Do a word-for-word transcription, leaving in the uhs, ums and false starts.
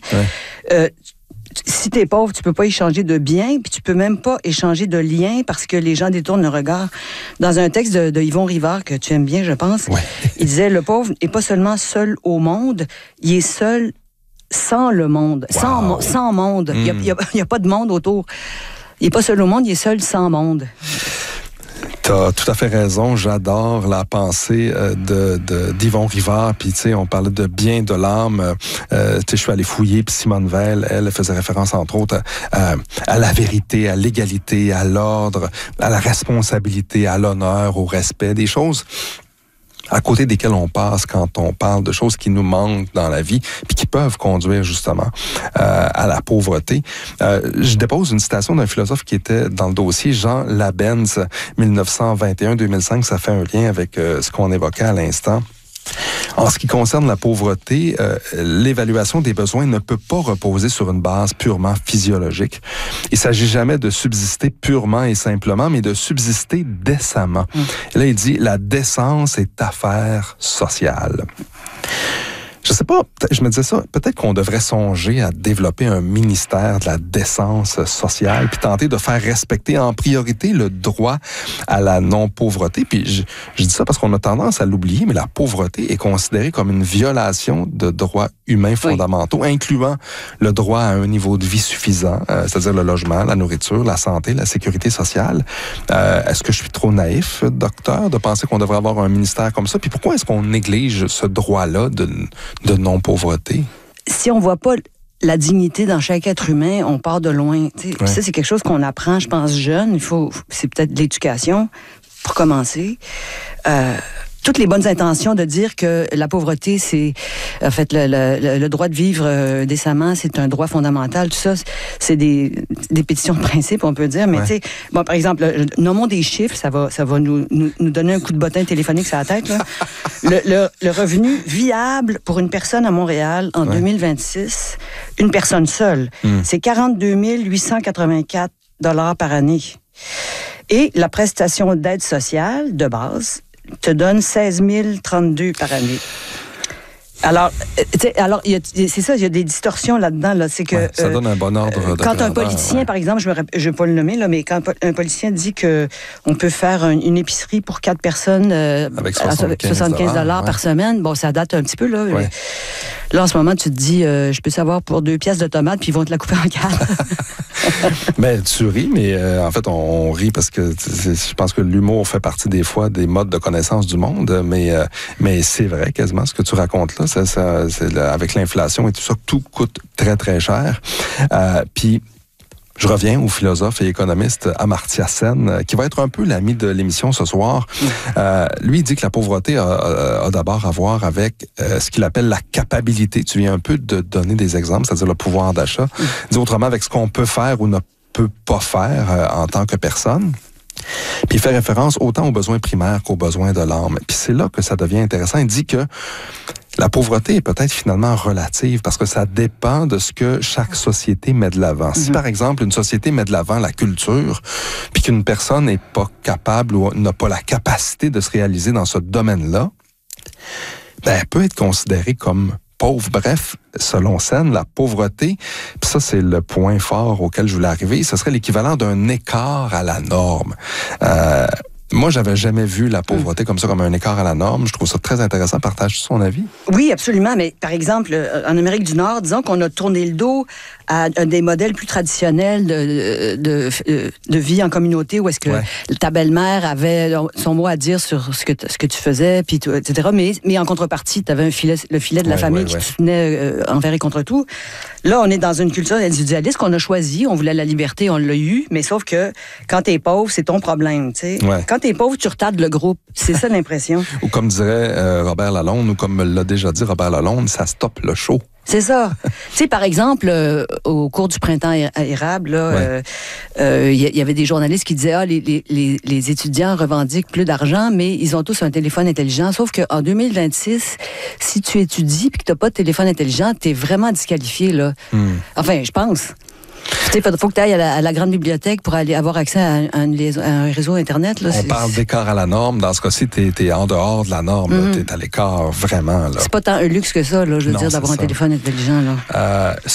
Ouais. Euh, si t'es pauvre, tu peux pas échanger de biens, puis tu peux même pas échanger de liens parce que les gens détournent le regard. Dans un texte de, de Yvon Rivard, que tu aimes bien, je pense, ouais. il disait, le pauvre n'est pas seulement seul au monde, il est seul sans le monde, wow. sans, sans monde. Mm. Il n'y a, a, a pas de monde autour. Il n'est pas seul au monde, il est seul sans monde. Tu as tout à fait raison. J'adore la pensée de, de, d'Yvon Rivard. Puis, tu sais, on parlait de bien de l'âme. Euh, tu sais, je suis allé fouiller. Puis Simone Veil, elle faisait référence, entre autres, à, à la vérité, à l'égalité, à l'ordre, à la responsabilité, à l'honneur, au respect. Des choses à côté desquelles on passe quand on parle de choses qui nous manquent dans la vie puis qui peuvent conduire justement euh, à la pauvreté. Euh, je dépose une citation d'un philosophe qui était dans le dossier, Jean Labenz, dix-neuf cent vingt et un à deux mille cinq. Ça fait un lien avec euh, ce qu'on évoquait à l'instant. En ce qui concerne la pauvreté, euh, l'évaluation des besoins ne peut pas reposer sur une base purement physiologique. Il s'agit jamais de subsister purement et simplement, mais de subsister décemment. Mmh. Et là, il dit, la décence est affaire sociale. Je sais pas, je me disais ça, peut-être qu'on devrait songer à développer un ministère de la décence sociale puis tenter de faire respecter en priorité le droit à la non-pauvreté. Puis je, je dis ça parce qu'on a tendance à l'oublier, mais la pauvreté est considérée comme une violation de droits humains fondamentaux, oui. incluant le droit à un niveau de vie suffisant, euh, c'est-à-dire le logement, la nourriture, la santé, la sécurité sociale. Euh, est-ce que je suis trop naïf, docteur, de penser qu'on devrait avoir un ministère comme ça? Puis pourquoi est-ce qu'on néglige ce droit-là de de non-pauvreté? Si on voit pas la dignité dans chaque être humain, on part de loin. Ouais. Ça, c'est quelque chose qu'on apprend, je pense, jeune. Il faut, c'est peut-être de l'éducation, pour commencer. Euh, toutes les bonnes intentions de dire que la pauvreté, c'est, en fait, le, le, le droit de vivre euh, décemment, c'est un droit fondamental. Tout ça, c'est des, des pétitions de principe, on peut dire. Mais ouais. tu sais, bon, par exemple, nommons des chiffres, ça va, ça va nous, nous, nous donner un coup de bottin téléphonique sur la tête, là. le, le, le revenu viable pour une personne à Montréal en ouais. deux mille vingt-six, une personne seule, mm. c'est quarante-deux mille huit cent quatre-vingt-quatre dollars par année. Et la prestation d'aide sociale de base te donne seize mille trente-deux par année. Alors, alors y a, c'est ça, il y a des distorsions là-dedans. Là. C'est que, ouais, ça euh, donne un bon ordre de Quand grandeur, un politicien, ouais. par exemple, je ne vais pas le nommer, là, mais quand un politicien dit qu'on peut faire un, une épicerie pour quatre personnes euh, avec soixante-quinze dollars ouais. par semaine, bon, ça date un petit peu. Là, ouais. là en ce moment, tu te dis, euh, je peux savoir pour deux pièces de tomates, puis ils vont te la couper en quatre. Mais tu ris, mais euh, en fait, on, on rit parce que je pense que l'humour fait partie des fois des modes de connaissance du monde, mais, euh, mais c'est vrai quasiment ce que tu racontes là. Ça, ça, c'est là, avec l'inflation et tout ça, tout coûte très, très cher. Euh, puis, je reviens au philosophe et économiste Amartya Sen, qui va être un peu l'ami de l'émission ce soir. Euh, lui, il dit que la pauvreté a, a, a d'abord à voir avec euh, ce qu'il appelle la capacité. Tu viens un peu de donner des exemples, c'est-à-dire le pouvoir d'achat. Il dit autrement avec ce qu'on peut faire ou ne peut pas faire euh, en tant que personne. Puis il fait référence autant aux besoins primaires qu'aux besoins de l'âme. Puis c'est là que ça devient intéressant. Il dit que la pauvreté est peut-être finalement relative parce que ça dépend de ce que chaque société met de l'avant. Mm-hmm. Si par exemple une société met de l'avant la culture, puis qu'une personne n'est pas capable ou n'a pas la capacité de se réaliser dans ce domaine-là, ben elle peut être considérée comme pauvre. Bref, selon Sen, la pauvreté, puis ça c'est le point fort auquel je voulais arriver, ce serait l'équivalent d'un écart à la norme. Euh, Moi, j'avais jamais vu la pauvreté mmh. comme ça, comme un écart à la norme. Je trouve ça très intéressant. Partage-tu son avis? Oui, absolument. Mais par exemple, en Amérique du Nord, disons qu'on a tourné le dos à des modèles plus traditionnels de, de, de, de vie en communauté où est-ce que ouais. ta belle-mère avait son mot à dire sur ce que, ce que tu faisais, puis et cetera. Mais, mais en contrepartie, tu avais un filet, le filet de la ouais, famille ouais, qui ouais. te tenait euh, envers et contre tout. Là, on est dans une culture individualiste qu'on a choisie. On voulait la liberté, on l'a eu. Mais sauf que quand t'es pauvre, c'est ton problème. Tu sais. Ouais. Quand t'es pauvre, tu retardes le groupe. C'est ça l'impression. Ou comme dirait euh, Robert Lalonde, ou comme l'a déjà dit Robert Lalonde, ça stoppe le show. C'est ça. Tu sais, par exemple, euh, au cours du printemps érable, là, il ouais. euh, euh, y, y avait des journalistes qui disaient ah les, les, les étudiants revendiquent plus d'argent, mais ils ont tous un téléphone intelligent. Sauf qu'en deux mille vingt-six, si tu étudies et que t'as pas de téléphone intelligent, t'es vraiment disqualifié là. Hmm. Enfin, je pense. Tu sais, il faut que tu ailles à la, à la grande bibliothèque pour aller avoir accès à un, à une liaison, à un réseau Internet. Là. On c'est, parle d'écart à la norme. Dans ce cas-ci, tu es en dehors de la norme. Mm-hmm. Tu es à l'écart, vraiment. Là. C'est pas tant un luxe que ça, là, je veux non, dire, d'avoir un téléphone intelligent. Là. Euh,